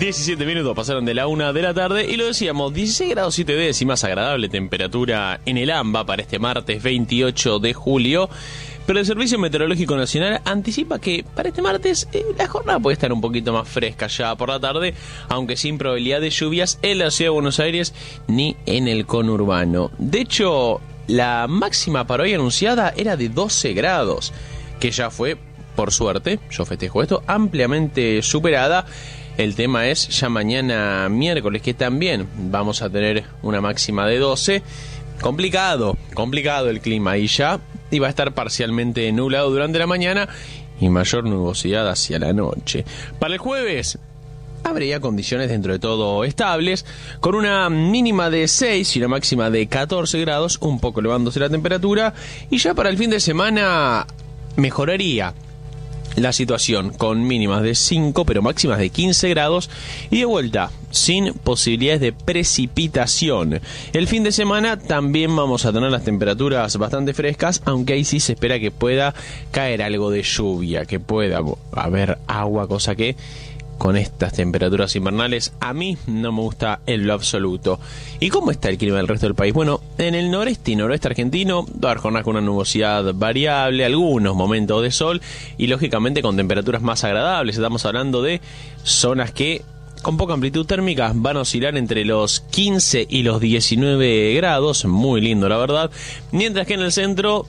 17 minutos pasaron de la 1 de la tarde y lo decíamos, 16 grados 7 décimas, agradable temperatura en el AMBA para este martes 28 de julio. Pero el Servicio Meteorológico Nacional anticipa que para este martes la jornada puede estar un poquito más fresca ya por la tarde, aunque sin probabilidad de lluvias en la ciudad de Buenos Aires ni en el conurbano. De hecho, la máxima para hoy anunciada era de 12 grados, que ya fue, por suerte, yo festejo esto, ampliamente superada. El tema es ya mañana miércoles, que también vamos a tener una máxima de 12. Complicado el clima y ya iba a estar parcialmente nublado durante la mañana y mayor nubosidad hacia la noche. Para el jueves habría condiciones dentro de todo estables, con una mínima de 6 y una máxima de 14 grados, un poco elevándose la temperatura, y ya para el fin de semana mejoraría la situación con mínimas de 5 pero máximas de 15 grados y de vuelta sin posibilidades de precipitación. El fin de semana también vamos a tener las temperaturas bastante frescas, aunque ahí sí se espera que pueda caer algo de lluvia, que pueda haber agua, cosa que con estas temperaturas invernales a mí no me gusta en lo absoluto. ¿Y cómo está el clima del resto del país? Bueno, en el noreste y noroeste argentino va a haber jornadas con una nubosidad variable, algunos momentos de sol y lógicamente con temperaturas más agradables. Estamos hablando de zonas que con poca amplitud térmica van a oscilar entre los 15 y los 19 grados, muy lindo la verdad, mientras que en el centro,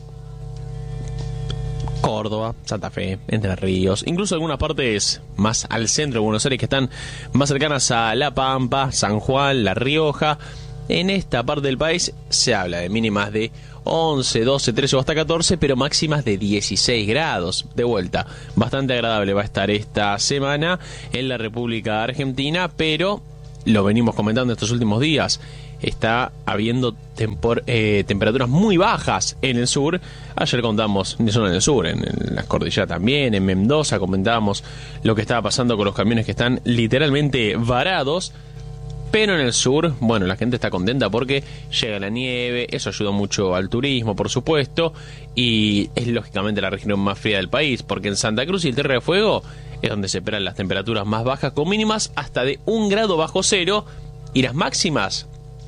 Córdoba, Santa Fe, Entre Ríos, incluso algunas partes más al centro de Buenos Aires que están más cercanas a La Pampa, San Juan, La Rioja. En esta parte del país se habla de mínimas de 11, 12, 13 o hasta 14, pero máximas de 16 grados. De vuelta, bastante agradable va a estar esta semana en la República Argentina, pero lo venimos comentando estos últimos días. Está habiendo temperaturas muy bajas en el sur. Ayer contamos, no solo en el sur, en las cordilleras también, en Mendoza comentábamos lo que estaba pasando con los camiones que están literalmente varados. Pero en el sur, bueno, la gente está contenta porque llega la nieve, eso ayuda mucho al turismo, por supuesto, y es lógicamente la región más fría del país, porque en Santa Cruz y el Tierra del Fuego es donde se esperan las temperaturas más bajas, con mínimas hasta de 1 grado bajo cero, y las máximas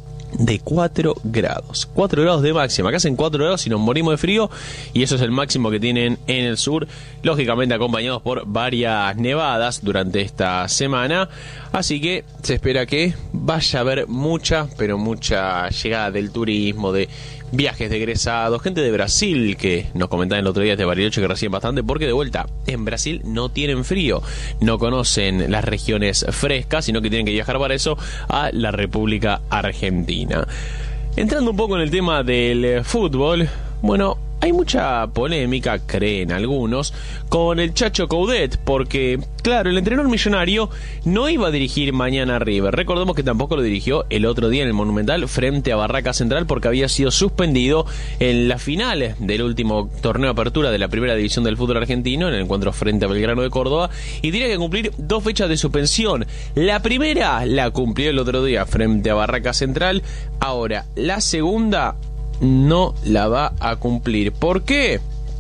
de 4 grados. 4 grados de máxima. Acá hacen 4 grados y nos morimos de frío. Y eso es el máximo que tienen en el sur. Lógicamente acompañados por varias nevadas durante esta semana. Así que se espera que vaya a haber mucha, pero mucha llegada del turismo, de viajes de egresados, gente de Brasil que nos comentaban el otro día de Bariloche que reciben bastante, porque de vuelta en Brasil no tienen frío, no conocen las regiones frescas, sino que tienen que viajar para eso a la República Argentina. Entrando un poco en el tema del fútbol, bueno, hay mucha polémica, creen algunos, con el Chacho Coudet, porque, claro, el entrenador millonario no iba a dirigir mañana a River. Recordemos que tampoco lo dirigió el otro día en el Monumental frente a Barraca Central, porque había sido suspendido en las finales del último torneo de apertura de la primera división del fútbol argentino, en el encuentro frente a Belgrano de Córdoba, y tenía que cumplir 2 fechas de suspensión. La primera la cumplió el otro día frente a Barraca Central, ahora la segunda no la va a cumplir. ¿Por qué?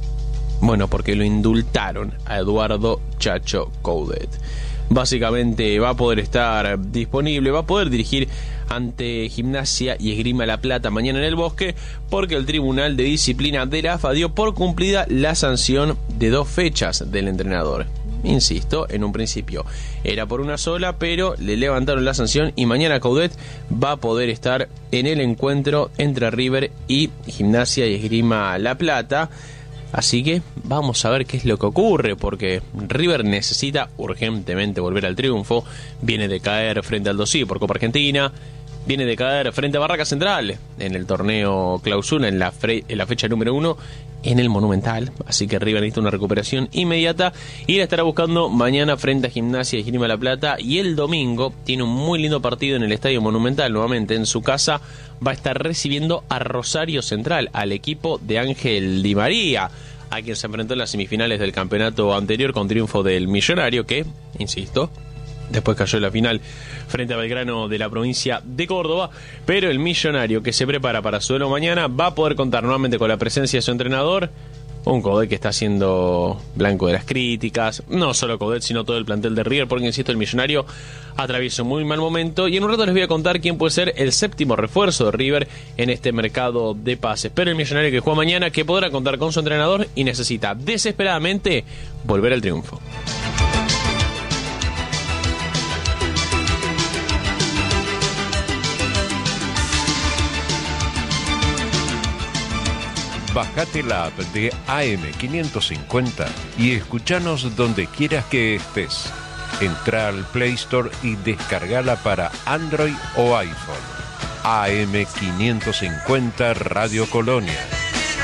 Bueno, porque lo indultaron a Eduardo Chacho Coudet. Básicamente va a poder estar disponible, va a poder dirigir ante Gimnasia y Esgrima La Plata mañana en el Bosque, porque el Tribunal de Disciplina de la AFA dio por cumplida la sanción de 2 fechas del entrenador. Insisto, en un principio era por una sola, pero le levantaron la sanción y mañana Coudet va a poder estar en el encuentro entre River y Gimnasia y Esgrima La Plata. Así que vamos a ver qué es lo que ocurre, porque River necesita urgentemente volver al triunfo. Viene de caer frente al Dosí por Copa Argentina, viene de caer frente a Barraca Central en el torneo Clausura, en la fecha número 1 en el Monumental. Así que River necesita una recuperación inmediata y la estará buscando mañana frente a Gimnasia y Esgrima La Plata. Y el domingo tiene un muy lindo partido en el Estadio Monumental, nuevamente en su casa. Va a estar recibiendo a Rosario Central, al equipo de Ángel Di María, a quien se enfrentó en las semifinales del campeonato anterior con triunfo del Millonario, que, insisto, después cayó en la final frente a Belgrano de la provincia de Córdoba. Pero el Millonario, que se prepara para su duelo mañana, va a poder contar nuevamente con la presencia de su entrenador Un Coudet que está siendo blanco de las críticas. No solo Coudet, sino todo el plantel de River, porque insisto, el Millonario atraviesa un muy mal momento. Y en un rato les voy a contar quién puede ser el séptimo refuerzo de River en este mercado de pases. Pero el Millonario que juega mañana, que podrá contar con su entrenador y necesita desesperadamente volver al triunfo. Bajate la app de AM550 y escuchanos donde quieras que estés. Entra al Play Store y descargala para Android o iPhone. AM550 Radio Colonia.